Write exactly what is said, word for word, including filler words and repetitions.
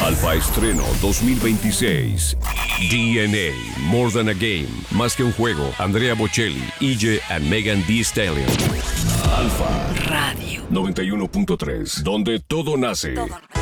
Alfa Estreno dos mil veintiséis. D N A, More Than a Game, Más que un juego. Andrea Bocelli, E J and Megan Thee Stallion. Alfa Radio noventa y uno punto tres, donde todo nace. Todo.